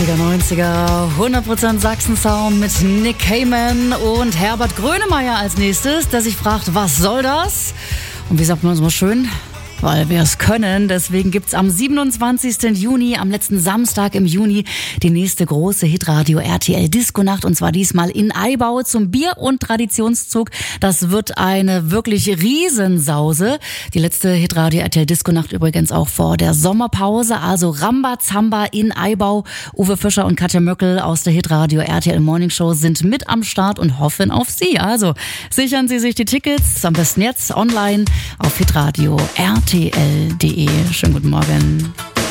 80er, 90er, 100% Sachsen-Sound mit Nick Cayman und Herbert Grönemeyer als nächstes, der sich fragt, was soll das? Und wie sagt man so schön? Weil wir es können. Deswegen gibt's am 27. Juni, am letzten Samstag im Juni, die nächste große Hitradio RTL Disco-Nacht. Und zwar diesmal in Eibau zum Bier- und Traditionszug. Das wird eine wirklich Riesensause. Die letzte Hitradio RTL Disco-Nacht übrigens auch vor der Sommerpause. Also Rambazamba in Eibau. Uwe Fischer und Katja Möckel aus der Hitradio RTL Morning Show sind mit am Start und hoffen auf Sie. Also sichern Sie sich die Tickets. Am besten jetzt online auf hitradio RTL.de. Schönen guten Morgen.